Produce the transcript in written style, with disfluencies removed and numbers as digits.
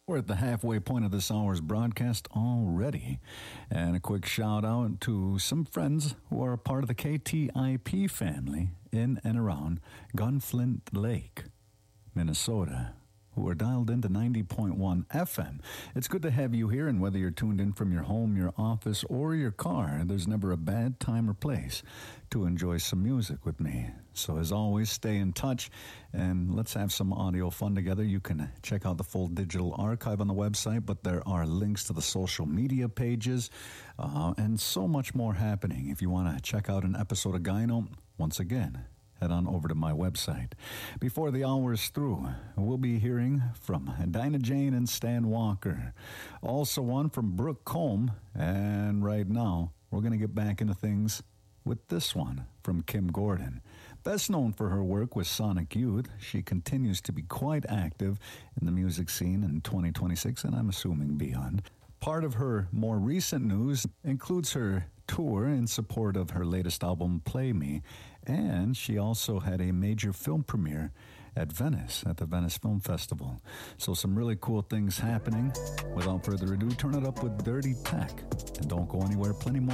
We're at the halfway point of this hour's broadcast already. And a quick shout out to some friends who are a part of the KTIP family in and around Gunflint Lake, Minnesota, who are dialed into 90.1 FM. It's good to have you here, and whether you're tuned in from your home, your office, or your car, there's never a bad time or place to enjoy some music with me. So as always, stay in touch, and let's have some audio fun together. You can check out the full digital archive on the website, but there are links to the social media pages, and so much more happening. If you want to check out an episode of Gyno, once again, head on over to my website. Before the hour is through, we'll be hearing from Dinah Jane and Stan Walker. Also one from Brooke Combe. And right now, we're going to get back into things with this one from Kim Gordon. Best known for her work with Sonic Youth, she continues to be quite active in the music scene in 2026, and I'm assuming beyond. Part of her more recent news includes her tour in support of her latest album, Play Me, and she also had a major film premiere at Venice, at the Venice Film Festival. So some really cool things happening. Without further ado, turn it up with Dirty Tech, and don't go anywhere, plenty more